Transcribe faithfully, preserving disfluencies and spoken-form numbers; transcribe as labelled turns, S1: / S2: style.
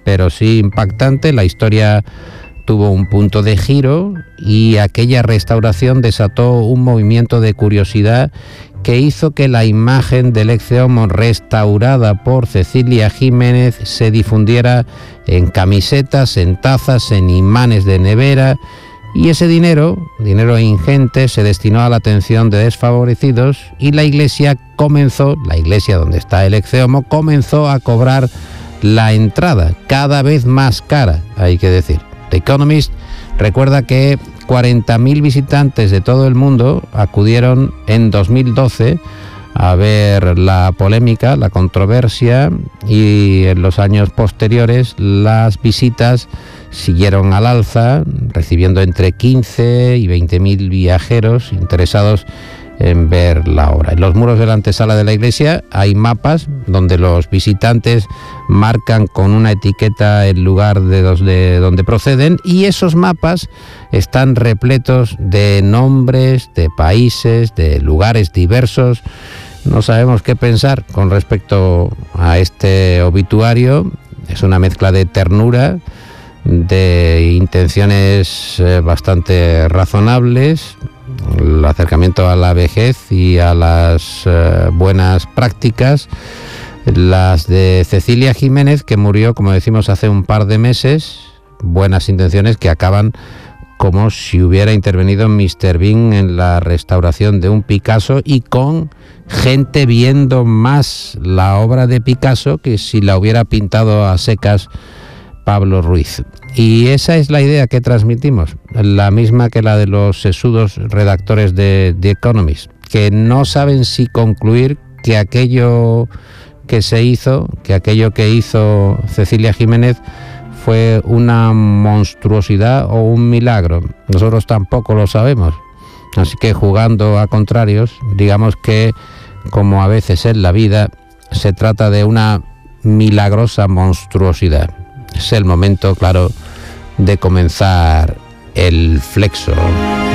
S1: pero sí impactante. La historia tuvo un punto de giro y aquella restauración desató un movimiento de curiosidad que hizo que la imagen del Ecce Homo restaurada por Cecilia Jiménez se difundiera en camisetas, en tazas, en imanes de nevera, y ese dinero, dinero ingente, se destinó a la atención de desfavorecidos y la Iglesia comenzó, la iglesia donde está el Ecce Homo, comenzó a cobrar la entrada, cada vez más cara, hay que decir. The Economist recuerda que cuarenta mil visitantes de todo el mundo acudieron en dos mil doce a ver la polémica, la controversia, y en los años posteriores las visitas siguieron al alza, recibiendo entre quince y veinte mil viajeros interesados en ver la obra. En los muros de la antesala de la iglesia hay mapas donde los visitantes marcan con una etiqueta el lugar de, los de donde proceden, y esos mapas están repletos de nombres, de países, de lugares diversos. No sabemos qué pensar con respecto a este obituario. Es una mezcla de ternura, de intenciones eh, bastante razonables, el acercamiento a la vejez y a las eh, buenas prácticas, las de Cecilia Jiménez, que murió, como decimos, hace un par de meses, buenas intenciones que acaban como si hubiera intervenido míster Bean en la restauración de un Picasso, y con gente viendo más la obra de Picasso que si la hubiera pintado a secas Pablo Ruiz. Y esa es la idea que transmitimos, la misma que la de los sesudos redactores de The Economist, que no saben si concluir que aquello que se hizo, que aquello que hizo Cecilia Jiménez fue una monstruosidad o un milagro. Nosotros tampoco lo sabemos. Así que, jugando a contrarios, digamos que, como a veces en la vida, se trata de una milagrosa monstruosidad. Es el momento, claro, de comenzar el flexo.